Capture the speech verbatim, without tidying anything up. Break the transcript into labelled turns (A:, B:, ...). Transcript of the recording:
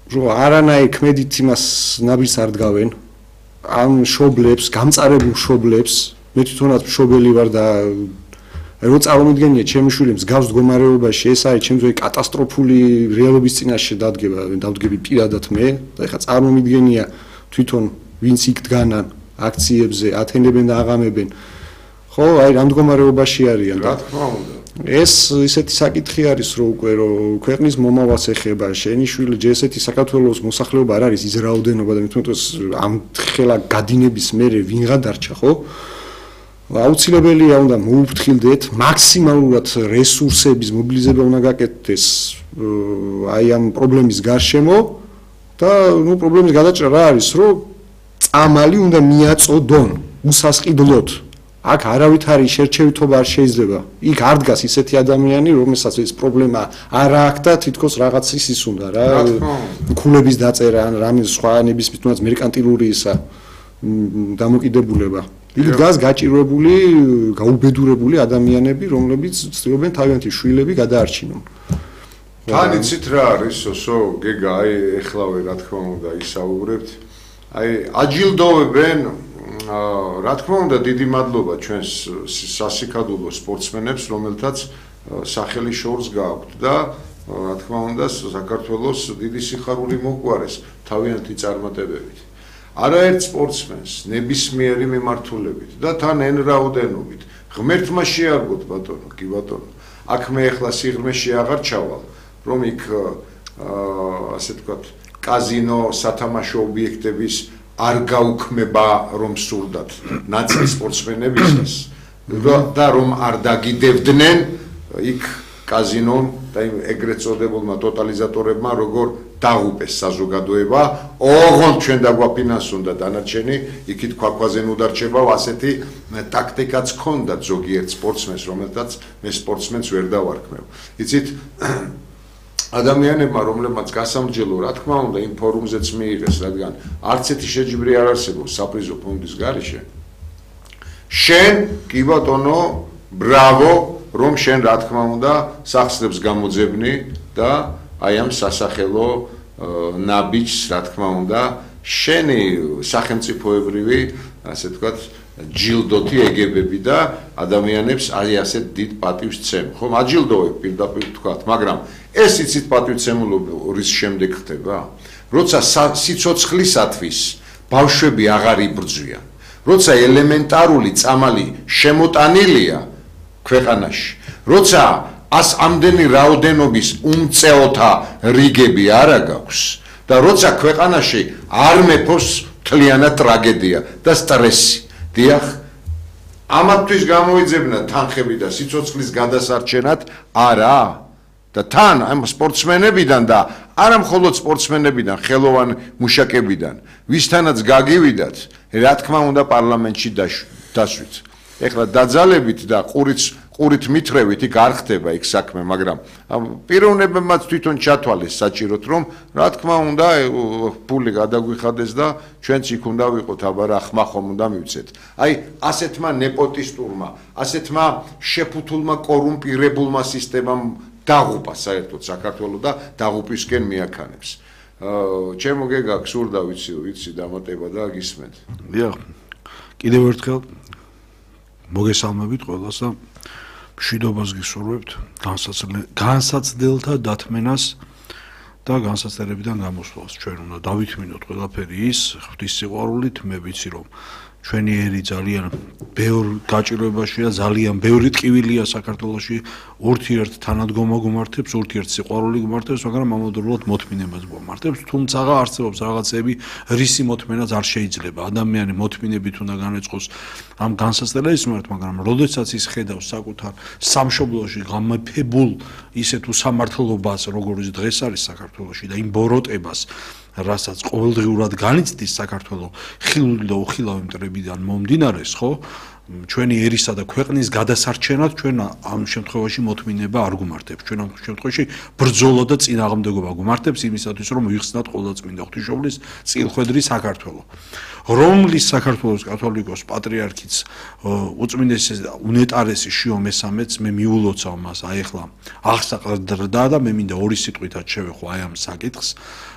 A: რომ არანაირ ქმედით იმას ნაბიჯს არ დგავენ ამ მშობლებს, გამწარებულ მშობლებს, მე თვითონაც მშობელი ვარ და რო წარმოვიდგენია ჩემი შვილი მსგავს მდგომარეობაში, ეს არის ჩემთვის კატასტროფული რეალობის წინაშე დადგება, დავდგები პირადად მე და ეხლა წარმოვიდგენია თვითონ ვინც იქ დგანან აქციებზე, ათენებენ და აღამებენ. ხო, აი რა მდგომარეობაში არიან
B: და რა თქმა უნდა.
A: ეს ისეთი საკითხი არის, რომ უკვე რომ ქვეყნის მომავალს ეხება, შენი შვილი ჯერ ესეთი საქართველოს მოსახლეობა არ არის, ის რაოდენობა და მithumetos ამ ხელა გადინების მერე ვინღა დარჩა, ხო? აუცილებელია უნდა მოუფრთხილდეთ, მაქსიმალურად რესურსების მობილიზება უნდა გაკეთდეს აი ამ პრობლემის გარშემო და ნუ პრობლემის გადაჭრა რა არის, რომ წამალი უნდა მიაწოდონ უსასყიდლოდ. აქ არავითარი შერჩევითობა არ შეიძლება. იქ არ დგას ისეთი ადამიანი, რომელსაც ეს პრობლემა არ აქვს და თითქოს რაღაცის ის უნდა რა, ქულების დაწერა ან რამე სხვა ნებისმიერ თუნდაც მერკანტილური ისა დამოკიდებულება. იქ დგას გაჭირვებული, გაუბედურებული ადამიანები, რომლებიც ცდილობენ თავიანთი შვილები გადაარჩინონ.
B: თან იცით რა არის, ოსო, გეგა, აი ეხლავე რა თქმა უნდა ისაუბრებთ. აი აჯილდოვებენ რა თქმა უნდა დიდი მადლობა ჩვენს სასიკადულო სპორტსმენებს, რომელთაც სახელი შორს გააქვთ და რა თქმა უნდა საქართველოს დიდი სიხარული მოგვარეს თავიანთი წარმატებებით. არაერთ სპორტსმენს ნებისმიერი მიმართულებით და თან εν რაოდენობით ღმერთმა შეარგოთ ბატონო, კი ბატონო. აქ მე ახლა სიღრმეში აღარ ჩავალ, რომ იქ ასე ვთქვათ, კაზინო, სათამაშო ობიექტების არ გაუქმება რომ სურდათ ნაწილი სპორტსმენებისას და რომ არ დაგიდევდნენ იქ კაზინომ და იმ ეგრეთ წოდებულმა ტოტალიზატორებმა როგორ დაღუპეს საზოგადოება, ოღონდ ჩვენ დაგვაფინანსონ და დანარჩენი იქით ქვაქვაზე ნუ დარჩება, ასეთი ტაქტიკაც ჰქონდათ ზოგიერთ სპორტსმენს, რომელთაც მე სპორტსმენს ვერ დავარქმევ. იცით ადამიანებმა, რომლებმაც გასამრჯელო, რა თქმა უნდა, იმ ფორუმზეც მიიღეს, რადგან არც ერთი შეჯიბრი არ არსებობს საპრიზო ფონდის გარეშე. შენ, კი ბატონო, ბრავო, რომ შენ რა თქმა უნდა, სახსრებს გამოძებნი და აი ამ სასახელო ნაბიჯს, რა თქმა უნდა, შენი სახელმწიფოებრივი, ასე ვთქვათ, ჯილდოთი ეგებები და ადამიანებს აი ასეთ დიდ პატივს ცემ. ხომ აჯილდოვებ პირდაპირ ვთქვათ, მაგრამ ეს იცით პატივცემულობა რის შემდეგ ხდება? როცა სიცოცხლისათვის ბავშვები აღარ იბრძვიან, როცა ელემენტარული წამალი შემოტანილია ქვეყანაში, როცა ას ამდენი რაოდენობის უმწეოთა რიგები არა გაქვს და როცა ქვეყანაში არ მეფობს მთლიანად ტრაგედია და სტრესი. დიახ, ამათთვის გამოიძებნა თანხები და სიცოცხლის გადასარჩენად არა და თან ამ სპორტსმენებიდან და არა მხოლოდ სპორტსმენებიდან, ხელოვან მუშაკებიდან, ვისთანაც გაგივიდათ, რა თქმა უნდა პარლამენტში დასვით. ეხლა დაძალებით და ყურით ყურით მithრევით იქ არ ხდება იქ საქმე, მაგრამ პიროვნებებმაც თვითონ ჩათვალეს საჭიროდ, რომ რა თქმა უნდა ფული გადაგვიხადეს და ჩვენც იქ უნდა ვიყოთ, აბა რა ხმა ხომ უნდა მივცეთ. აი ასეთმა ნეპოტისტურმა, ასეთმა შეფუთულმა კორუმპირებულმა სისტემამ დაღუპა საერთოდ საქართველოს და დაღუპვისკენ მიაქანებს. ჩემო გეგა გსურდა ვიცი, ვიცი დამატება და გისმენთ.
C: დიახ. კიდევ ერთხელ მოგესალმებით ყველას და მშვიდობას გისურვებთ, განსაცდელთა დათმენას და განსაცდელებიდან გამოსვლას. ჩვენ უნდა დავითმინოთ ყველაფერი ის ღვთის სიყვარულით, მე ვიცი რომ ჩვენი ერი ძალიან ბევრ გაჭირვებაშია, ძალიან ბევრი ტკივილია საქართველოში, ურთიერთ თანადგომა გუმართებს, ურთიერთ სიყვარული გუმართებს, მაგრამ ამავდროულად მოთმინებას გუმართებს, თუმცა არსებობს რაღაცები, რისი მოთმენაც არ შეიძლება. ადამიანი მოთმინებით უნდა განეწყოს ამ განსაცდელების მიმართ, მაგრამ როდესაც ის ხედავს საკუთარ სამშობლოში გამეფებულ ისეთ უსამართლობას, როგორც დღეს არის საქართველოში და იმ ბოროტებას, რასაც ყოველდღიურად განიცდის საქართველოს ხილული და უხილავი მტრებიდან მომდინარეს, ხო? ჩვენი ერისა და ქვეყნის გადასარჩენად ჩვენ ამ შემთხვევაში მოთმინება არ გუმართებს. ჩვენ ამ შემთხვევაში ბრძოლა და წინააღმდეგობა გუმართებს იმისათვის, რომ ვიხსნათ ყოვლადწმინდა ღვთისმშობლის წილხვედრი საქართველო. რომლის საქართველოს კათოლიკოს პატრიარქიც უწმინდესი უნეტარესი შიო მესამეც მე მიულოცავ მას აი ახლა აღსაყრდა და მე მინდა ორი სიტყვითაც შევეხო აი ამ საკითხს.